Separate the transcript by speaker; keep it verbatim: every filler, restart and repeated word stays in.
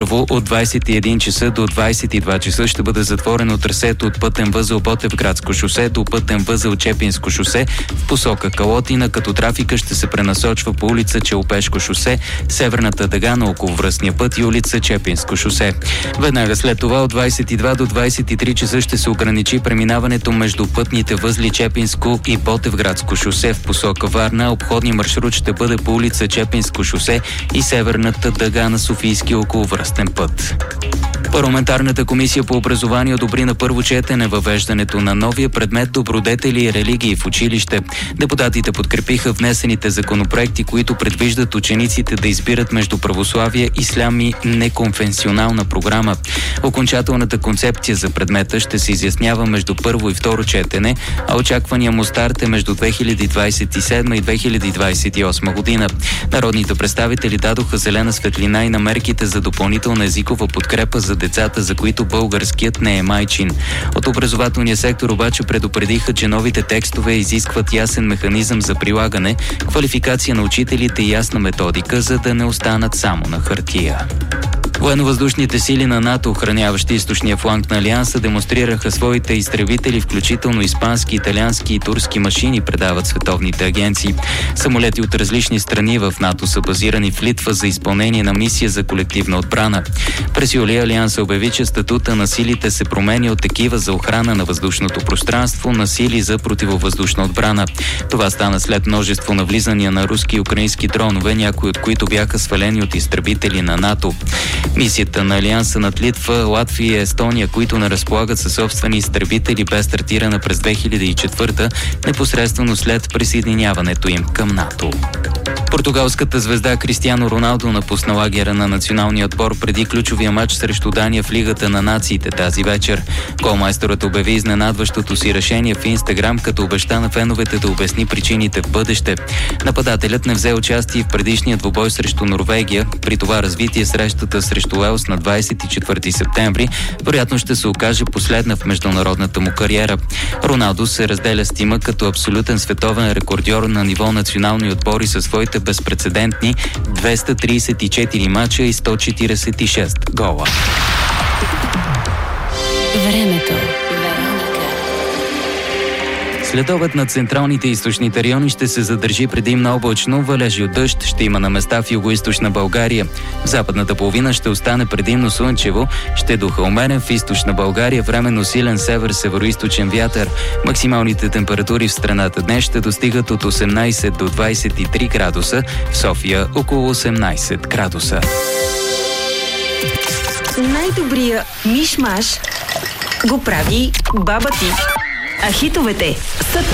Speaker 1: Първо, от двадесет и един часа до двадесет и два часа ще бъде затворено трасето от пътен възел Ботевградско шосе до пътен възел Чепинско шосе в посока Калотина, като трафика ще се пренасочва по улица Челопешко шосе, Северната дъга на околовръстния път и улица Чепинско шосе. Веднага след това от двадесет и два до двадесет и три часа ще се ограничи преминаването между пътните възли Чепинско и Ботевградско шосе в посока Варна. Обходния маршрут ще бъде по улица Чепинско шосе и Северната дъга на Софийския околовръстен път. Парламентарната комисия по образование одобри на първо четене въвеждането на новия предмет добродетели и религии в училище. Депутатите подкрепиха внесените законопроекти, които предвиждат учениците да избират между православие, ислям и неконфесионална програма. Окончателната концепция за предмета ще се изяснява между първо и второ четене, а очаквания му старт е между две хиляди двадесет и седма и две хиляди двадесет и осма година. Народните представители дадоха зелена светлина и на мерките за допълнителна езикова подкрепа за децата, за които българският не е майчин. От образователния сектор обаче предупредиха, че новите текстове изискват ясен механизъм за прилагане, квалификация на учителите и ясна методика, за да не останат само на хартия. Военновъздушните сили на НАТО, охраняващи източния фланг на Алианса, демонстрираха своите изтребители, включително испански, италиански и турски машини, предават световните агенции. Самолети от различни страни в НАТО са базирани в Литва за изпълнение на мисия за колективна отбрана. През юли Алианса обяви, че статута на силите се променя от такива за охрана на въздушното пространство на сили за противовъздушна отбрана. Това стана след множество навлизания на руски и украински дронове, някои от които бяха свалени от изтребители на НАТО. Мисията на Алианса над Литва, Латвия и Естония, които не разполагат със собствени изтребители, бе стартирана през две хиляди и четвърта, непосредствено след присъединяването им към НАТО. Португалската звезда Кристиано Роналдо напусна лагера на националния отбор преди ключовия матч срещу Дания в Лигата на нациите тази вечер. Голмайсторът обяви изненадващото си решение в Инстаграм, като обеща на феновете да обясни причините в бъдеще. Нападателят не взе участие в предишния двубой срещу Норвегия. При това развитие срещата срещу Уелс на двадесет и четвърти септември вероятно ще се окаже последна в международната му кариера. Роналдо се разделя с тима като абсолютен световен рекордьор на ниво национални отбори със своите безпрецедентни двеста тридесет и четири мача и сто четиридесет и шест гола.
Speaker 2: Времето.
Speaker 1: Следобед на централните и източните райони ще се задържи предимно облачно, валежи от дъжд ще има на места в югоизточна България. В западната половина ще остане предимно слънчево, ще духа умерен, в източна България временно силен север-североизточен вятър. Максималните температури в страната днес ще достигат от осемнадесет до двадесет и три градуса, в София около осемнадесет градуса.
Speaker 2: Най-добрия миш-маш го прави баба ти. А хитовете са